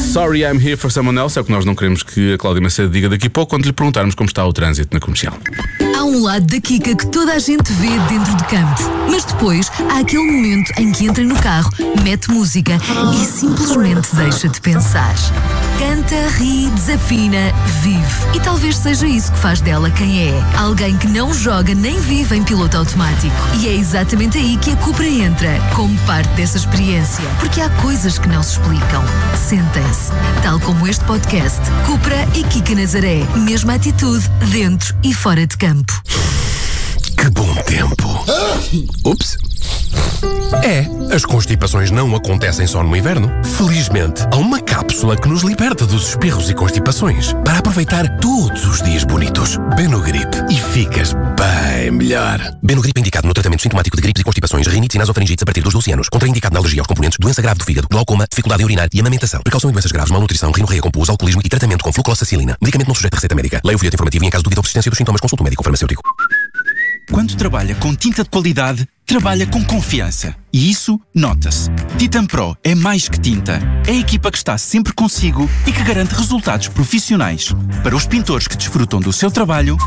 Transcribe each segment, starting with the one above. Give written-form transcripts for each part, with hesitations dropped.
Sorry I'm here for someone else. É o que nós não queremos que a Cláudia Macedo diga daqui a pouco quando lhe perguntarmos como está o trânsito na Comercial. Há um lado da Kika que toda a gente vê dentro de Campos. Mas depois há aquele momento em que entra no carro, mete música e simplesmente deixa de pensar. Canta, ri, desafina, vive. E talvez seja isso que faz dela quem é. Alguém que não joga nem vive em piloto automático. E é exatamente aí que a Cupra entra, como parte dessa experiência. Porque há coisas que não se explicam. Sentem-se. Tal como este podcast, Cupra e Kika Nazaré. Mesma atitude, dentro e fora de campo. Que bom tempo. Ups. As constipações não acontecem só no inverno. Felizmente, há uma cápsula que nos liberta dos espirros e constipações para aproveitar todos os dias bonitos. Benogrip. E ficas bem melhor. Benogrip é indicado no tratamento sintomático de gripes e constipações, rinites e nasofaringites a partir dos 12 anos. Contraindicado na alergia aos componentes, doença grave do fígado, glaucoma, dificuldade em urinar e amamentação. Precaução em doenças graves, malnutrição, rinorreia compulsa, alcoolismo e tratamento com flucloxacilina. Medicamento não sujeito a receita médica. Leia o folheto informativo e em caso de dúvida ou persistência dos sintomas, consulte o médico farmacêutico. Quando trabalha com tinta de qualidade, trabalha com confiança. E isso nota-se. Titan Pro é mais que tinta. É a equipa que está sempre consigo e que garante resultados profissionais. Para os pintores que desfrutam do seu trabalho,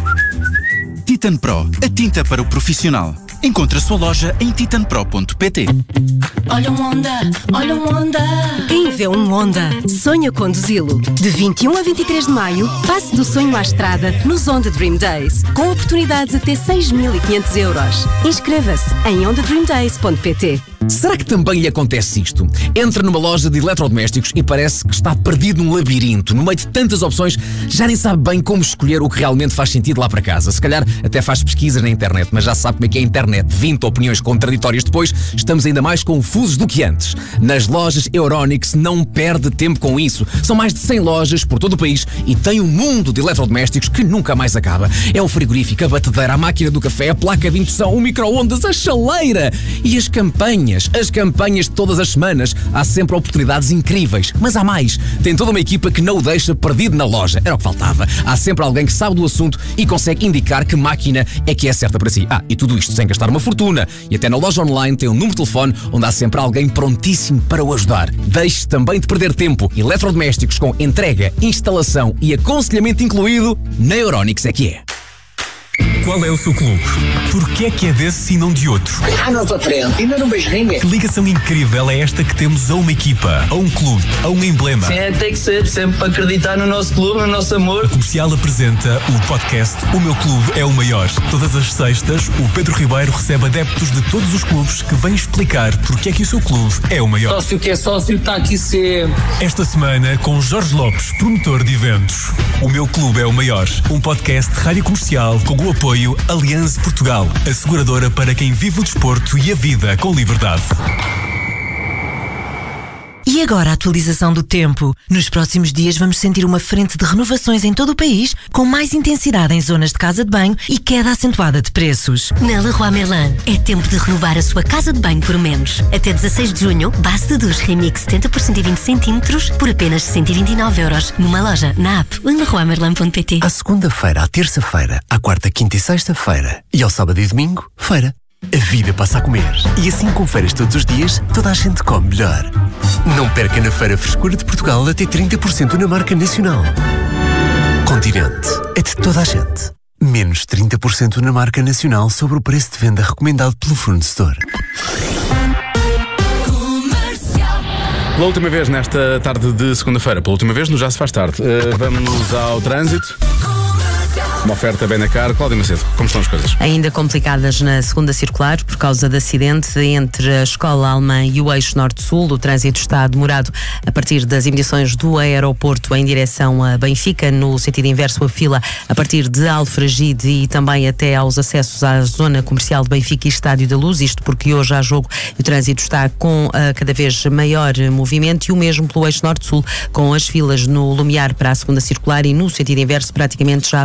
Titan Pro, a tinta para o profissional. Encontre a sua loja em titanpro.pt. Olha um Honda, olha um Honda. Quem vê um Honda sonha conduzi-lo. De 21 a 23 de maio, passe do sonho à estrada nos Honda Dream Days, com oportunidades até 6.500 euros. Inscreva-se em hondadreamdays.pt. Será que também lhe acontece isto? Entra numa loja de eletrodomésticos e parece que está perdido num labirinto. No meio de tantas opções, já nem sabe bem como escolher o que realmente faz sentido lá para casa. Se calhar até faz pesquisas na internet, mas já sabe como é que é a internet. 20 opiniões contraditórias depois, estamos ainda mais confusos do que antes. Nas lojas Euronics não perde tempo com isso. São mais de 100 lojas por todo o país e tem um mundo de eletrodomésticos que nunca mais acaba. É o frigorífico, a batedeira, a máquina do café, a placa de indução, o micro-ondas, a chaleira e as campanhas de todas as semanas. Há sempre oportunidades incríveis, mas há mais. Tem toda uma equipa que não o deixa perdido na loja. Era o que faltava. Há sempre alguém que sabe do assunto e consegue indicar que máquina é que é certa para si. E tudo isto sem gastar uma fortuna. E até na loja online tem um número de telefone onde há sempre alguém prontíssimo para o ajudar. Deixe também de perder tempo. Eletrodomésticos com entrega, instalação e aconselhamento incluído, na Euronics é que é. Qual é o seu clube? Porquê é que é desse e não de outro? Não estou frente, ainda não beijo ninguém. Que ligação incrível é esta que temos a uma equipa, a um clube, a um emblema? Sim, tem que ser, sempre para acreditar no nosso clube, no nosso amor. A Comercial apresenta o podcast O Meu Clube é o Maior. Todas as sextas, o Pedro Ribeiro recebe adeptos de todos os clubes que vêm explicar porque é que o seu clube é o maior. Sócio que é sócio está aqui sempre. Esta semana com Jorge Lopes, promotor de eventos. O Meu Clube é o Maior. Um podcast de rádio comercial com o apoio Allianz Portugal, a seguradora para quem vive o desporto e a vida com liberdade. E agora a atualização do tempo. Nos próximos dias vamos sentir uma frente de renovações em todo o país, com mais intensidade em zonas de casa de banho e queda acentuada de preços. Na Leroy Merlin, é tempo de renovar a sua casa de banho por menos. Até 16 de junho, base de duche Remix 70 por 120 cm por apenas 129 euros. Numa loja, na app ou em leroymerlin.pt. À segunda-feira, à terça-feira, à quarta, quinta e sexta-feira e ao sábado e domingo, feira. A vida passa a comer. E assim como feiras todos os dias, toda a gente come melhor. Não perca na Feira Frescura de Portugal até 30% na marca nacional. Continente. É de toda a gente. Menos 30% na marca nacional sobre o preço de venda recomendado pelo fornecedor. Pela última vez nesta tarde de segunda-feira, pela última vez no Já Se Faz Tarde, vamos ao trânsito. Uma oferta bem na cara. Cláudia Macedo, como estão as coisas? Ainda complicadas na segunda circular por causa de acidente entre a Escola Alemã e o eixo norte-sul. O trânsito está demorado a partir das imediações do aeroporto em direção a Benfica. No sentido inverso, a fila a partir de Alfragide e também até aos acessos à zona comercial de Benfica e Estádio da Luz. Isto porque hoje há jogo e o trânsito está com cada vez maior movimento, e o mesmo pelo eixo norte-sul, com as filas no Lumiar para a segunda circular e no sentido inverso praticamente já a partir de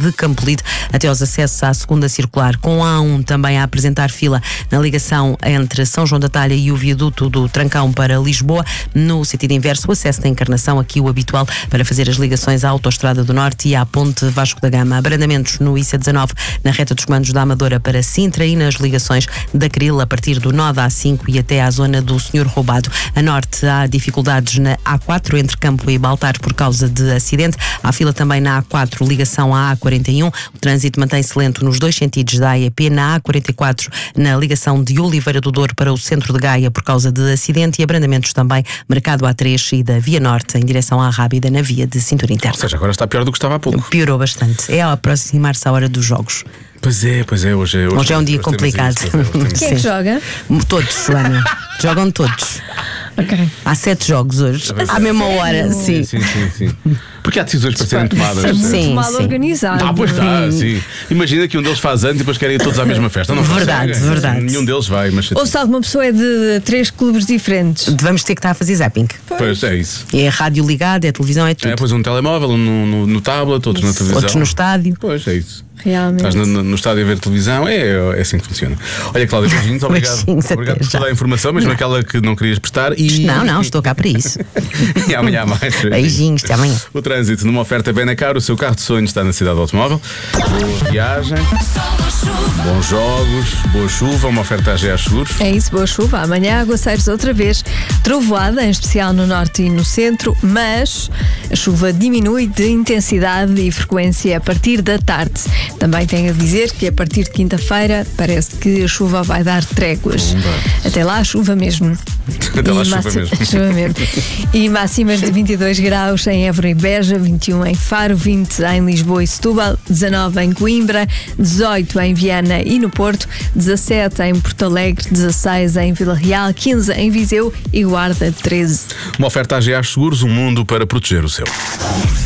de Campolide até aos acessos à segunda circular, com a A1 também a apresentar fila na ligação entre São João da Talha e o viaduto do Trancão para Lisboa. No sentido inverso, o acesso da Encarnação, aqui o habitual para fazer as ligações à Autoestrada do Norte e à Ponte Vasco da Gama. Abrandamentos no IC19 na reta dos comandos da Amadora para Sintra e nas ligações da Cril a partir do nó da A5 e até à zona do Senhor Roubado. A norte há dificuldades na A4 entre Campo e Baltar por causa de acidente. Há fila também na A4, ligação à A41. O trânsito mantém-se lento nos dois sentidos da AEP. Na A44, na ligação de Oliveira do Douro para o centro de Gaia por causa de acidente, e abrandamentos também Mercado A3 e da Via Norte em direção à Rábida na via de cintura interna. Ou seja, agora está pior do que estava há pouco. Piorou bastante. É ao aproximar-se a hora dos jogos. Pois é, hoje é um dia complicado. Quem é que joga? Todos, Joana. Jogam todos. Ok. Há 7 jogos hoje. À mesma hora, sim. Sim. Porque há decisões para serem tomadas. É muito mal organizado. Pois está, sim. Imagina que um deles faz antes e depois querem ir todos à mesma festa. Não verdade. Nenhum deles vai. Mas... Ou se alguma pessoa é de 3 clubes diferentes. Vamos ter que estar a fazer zapping. Pois é isso. É rádio ligada, é televisão, é tudo. É, pois um telemóvel, no tablet, outros na televisão. Outros no estádio. Pois é isso. Realmente. Estás no estádio a ver televisão, é assim que funciona. Olha, Cláudia, beijinhos, obrigado por toda a informação, mesmo aquela que não querias prestar. Não, estou cá para isso. E amanhã há mais. Beijinhos, até amanhã. O trânsito numa oferta Benacar, o seu carro de sonho está na cidade do automóvel. Boa viagem, bons jogos, boa chuva, uma oferta AGA Seguros. É isso, boa chuva. Amanhã aguaceiros outra vez, trovoada, em especial no norte e no centro, mas a chuva diminui de intensidade e frequência a partir da tarde. Também tenho a dizer que a partir de quinta-feira parece que a chuva vai dar tréguas. Até lá, chuva mesmo. Até lá, chuva mesmo. E máximas de 22 graus em Évora e Beja, 21 em Faro, 20 em Lisboa e Setúbal, 19 em Coimbra, 18 em Viana e no Porto, 17 em Porto Alegre, 16 em Vila Real, 15 em Viseu e Guarda, 13. Uma oferta AGA Seguros, um mundo para proteger o seu.